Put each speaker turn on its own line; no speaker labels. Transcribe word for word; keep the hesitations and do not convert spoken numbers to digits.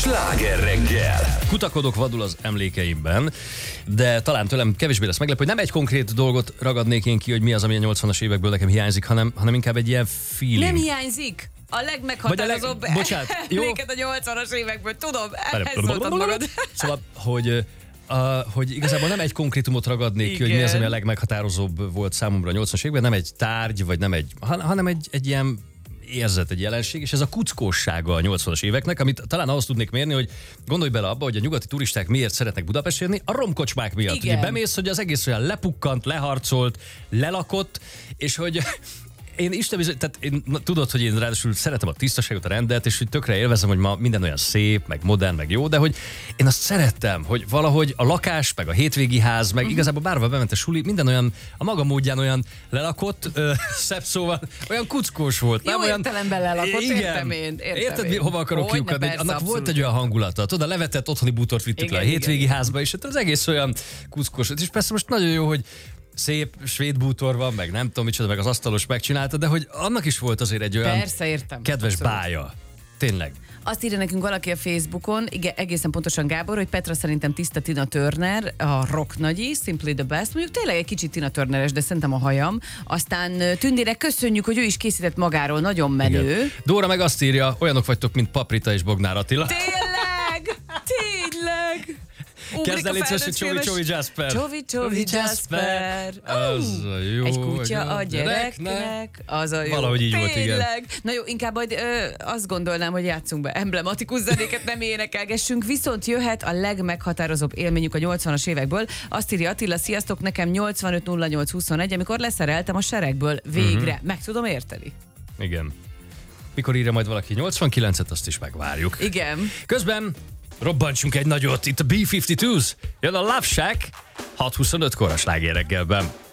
Sláger reggel!
Kutakodok vadul az emlékeimben, de talán tőlem kevésbé lesz meglepő, hogy nem egy konkrét dolgot ragadnék én ki, hogy mi az, ami a nyolcvanas évekből nekem hiányzik, hanem, hanem inkább egy ilyen feeling.
Nem hiányzik? A legmeghatározóbb
leg... Bocsánat, jó?
emléket a nyolcvanas évekből, tudom, ehhez szóltad magad.
Szóval, hogy... Uh, hogy igazából nem egy konkrétumot ragadnék ki, hogy mi az, ami a legmeghatározóbb volt számomra a nyolcvanas években, nem egy tárgy, vagy nem egy, hanem egy, egy ilyen érzet, egy jelenség, és ez a kuckóssága a nyolcvanas éveknek, amit talán ahhoz tudnék mérni, hogy gondolj bele abba, hogy a nyugati turisták miért szeretnek Budapestre jönni, a romkocsmák miatt.
Igen.
Ugye bemész, hogy az egész olyan lepukkant, leharcolt, lelakott, és hogy... Én Isten bizony, tehát én, tudod, hogy én ráadásul szeretem a tisztaságot, a rendet, és hogy tökre élvezem, hogy ma minden olyan szép, meg modern, meg jó, de hogy én azt szerettem, hogy valahogy a lakás, meg a hétvégi ház, meg uh-huh. igazából bárhol bement a suli, minden olyan, a maga módján olyan lelakott, ö, szebb szóval, olyan kuckós volt.
Jó
nem olyan,
értelemben lelakott,
igen,
értem én. Értem
érted,
én.
hova akarok
Hogyne,
kiukadni?
persze,
Annak
abszolút.
volt egy olyan hangulata. Tudod, a levetett otthoni bútort vittük
Igen,
le a hétvégi
igen,
házba, és az egész olyan kuckós. És persze most nagyon jó, hogy szép svéd bútor van, meg nem tudom micsoda, meg az asztalos megcsinálta, de hogy annak is volt azért egy olyan
Persze, értem.
kedves
Abszolút.
bája. Tényleg.
Azt írja nekünk valaki a Facebookon, igen, egészen pontosan Gábor, hogy Petra szerintem tiszta Tina Turner, a rock nagyi, Simply the Best, mondjuk tényleg egy kicsit Tina Turneres, de szerintem a hajam. Aztán Tündére köszönjük, hogy ő is készített magáról, nagyon menő.
Igen. Dóra meg azt írja, olyanok vagytok, mint Paprita és Bognár Attila.
Tényleg! Tényleg!
Kezd el légy hogy Csovi Csovi Jasper.
Csovi Csovi Jasper.
Az a jó.
Egy kutya a gyereknek, az a jó.
Valahogy így volt, igen.
Tényleg. Na jó, inkább majd ö, azt gondolnám, hogy játszunk be emblematikus zenéket, nem énekelgessünk, viszont jöhet a legmeghatározóbb élményük a nyolcvanas évekből. Azt írja Attila, sziasztok, nekem nyolcvanöt nulla nyolc huszonegy, amikor leszereltem a seregből végre. Uh-huh. Meg tudom érteni.
Igen. Mikor írja majd valaki nyolcvankilencet, azt is megvárjuk.
Igen.
Közben robbantsunk egy nagyot, itt a bé ötvenkettős, jön a Love Shack, hat huszonötkor a Sláger reggelben.